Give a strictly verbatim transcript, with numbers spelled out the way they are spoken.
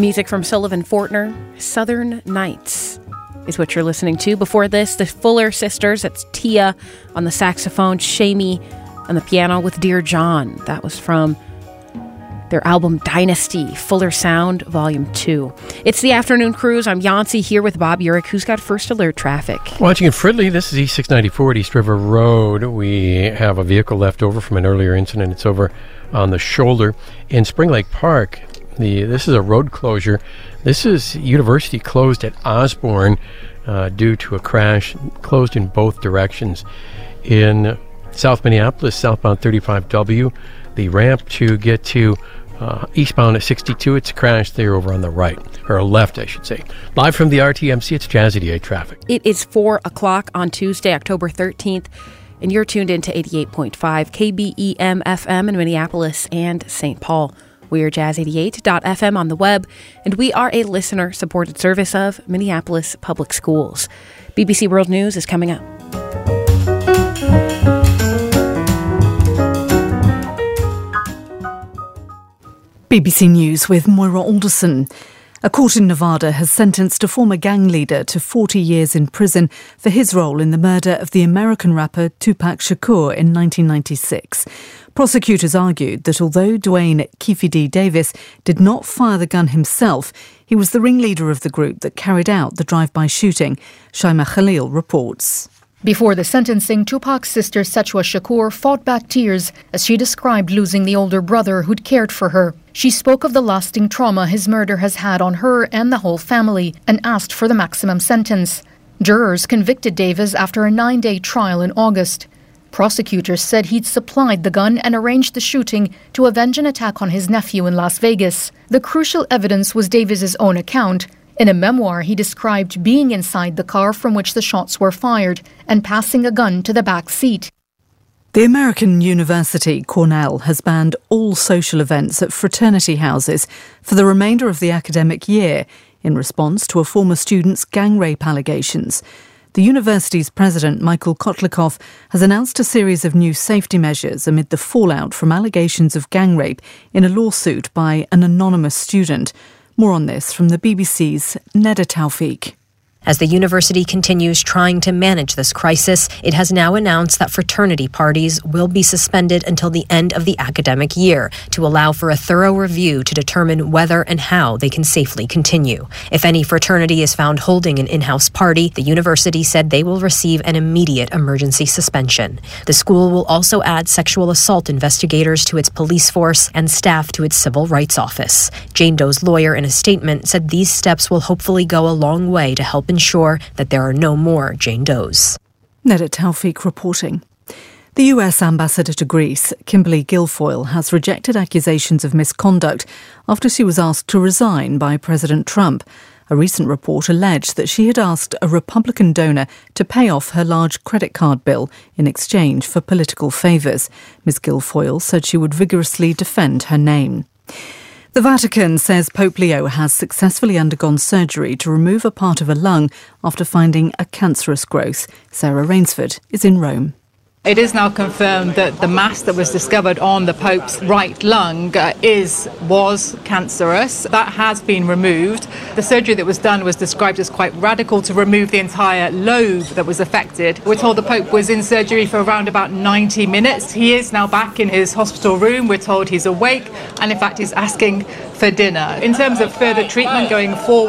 Music from Sullivan Fortner, Southern Nights is what you're listening to. Before this, the Fuller Sisters, that's Tia on the saxophone, Shamey on the piano with Dear John. That was from their album Dynasty, Fuller Sound, Volume two. It's the Afternoon Cruise. I'm Yancey here with Bob Urich, who's got First Alert traffic. Watching in Fridley, this is E six ninety-four at East River Road. We have a vehicle left over from an earlier incident. It's over on the shoulder. In Spring Lake Park, the this is a road closure. This is University closed at Osborne uh, due to a crash, closed in both directions. In South Minneapolis, southbound thirty-five W, the ramp to get to uh, eastbound at sixty-two, it's crashed there over on the right, or left, I should say. Live from the R T M C, it's Jazz eighty-eight traffic. It is four o'clock on Tuesday, October thirteenth, and you're tuned in to eighty-eight point five K B E M F M in Minneapolis and Saint Paul. We are jazz eighty-eight dot f m on the web, and we are a listener-supported service of Minneapolis Public Schools. B B C World News is coming up. B B C News with Moira Alderson. A court in Nevada has sentenced a former gang leader to forty years in prison for his role in the murder of the American rapper Tupac Shakur in nineteen ninety-six. Prosecutors argued that although Dwayne Keefe D. Davis did not fire the gun himself, he was the ringleader of the group that carried out the drive-by shooting. Shaima Khalil reports. Before the sentencing, Tupac's sister Sechwa Shakur fought back tears as she described losing the older brother who'd cared for her. She spoke of the lasting trauma his murder has had on her and the whole family and asked for the maximum sentence. Jurors convicted Davis after a nine-day trial in August. Prosecutors said he'd supplied the gun and arranged the shooting to avenge an attack on his nephew in Las Vegas. The crucial evidence was Davis's own account. In a memoir, he described being inside the car from which the shots were fired and passing a gun to the back seat. The American University, Cornell, has banned all social events at fraternity houses for the remainder of the academic year in response to a former student's gang rape allegations. The university's president, Michael Kotlikoff, has announced a series of new safety measures amid the fallout from allegations of gang rape in a lawsuit by an anonymous student. More on this from the B B C's Neda Tawfiq. As the university continues trying to manage this crisis, it has now announced that fraternity parties will be suspended until the end of the academic year to allow for a thorough review to determine whether and how they can safely continue. If any fraternity is found holding an in-house party, the university said they will receive an immediate emergency suspension. The school will also add sexual assault investigators to its police force and staff to its civil rights office. Jane Doe's lawyer in a statement said these steps will hopefully go a long way to help ensure that there are no more Jane Does. Neda Tawfiq reporting. The U S ambassador to Greece, Kimberly Guilfoyle, has rejected accusations of misconduct after she was asked to resign by President Trump. A recent report alleged that she had asked a Republican donor to pay off her large credit card bill in exchange for political favours. Miz Guilfoyle said she would vigorously defend her name. The Vatican says Pope Leo has successfully undergone surgery to remove a part of a lung after finding a cancerous growth. Sarah Rainsford is in Rome. It is now confirmed that the mass that was discovered on the Pope's right lung uh, is was cancerous. That has been removed. The surgery that was done was described as quite radical to remove the entire lobe that was affected. We're told the Pope was in surgery for around about ninety minutes. He is now back in his hospital room. We're told he's awake and in fact he's asking for dinner. In terms of further treatment going forward,